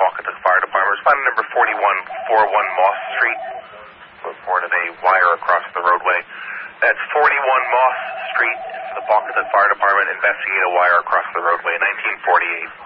Pawcatuck Fire Department. Responding number 4141 Moss Street. Reported a wire across the roadway. That's 41 Moss Street. The Pawcatuck Fire Department. Investigate a wire across the roadway, 1948.